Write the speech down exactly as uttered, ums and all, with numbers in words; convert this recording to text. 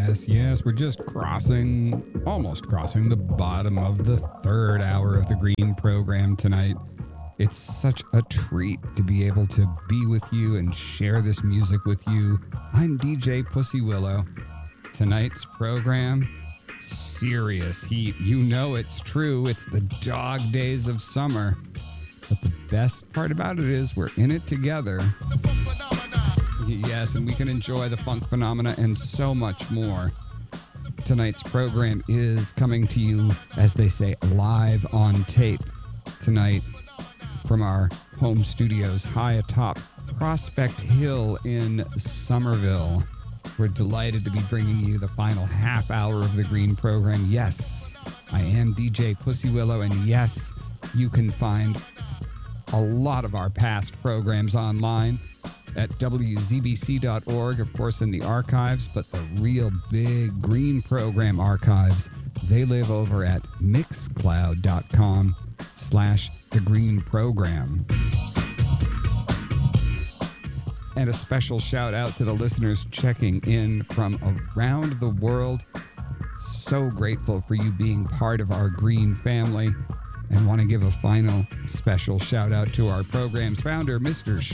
Yes, yes, we're just crossing, almost crossing the bottom of the third hour of the Green program tonight. It's such a treat to be able to be with you and share this music with you. I'm D J Pussy Willow. Tonight's program, serious heat. You know it's true. It's the dog days of summer. But the best part about it is we're in it together. Yes, and we can enjoy the funk phenomena and so much more. Tonight's program is coming to you, as they say, live on tape. Tonight, from our home studios high atop Prospect Hill in Somerville. We're delighted to be bringing you the final half hour of the Green program. Yes, I am D J Pussy Willow, and yes, you can find a lot of our past programs online at W Z B C dot org, of course, in the archives, but the real big Green program archives, they live over at mixcloud.com slash the Green program. And a special shout out to the listeners checking in from around the world. So grateful for you being part of our Green family. And want to give a final special shout out to our program's founder, Mister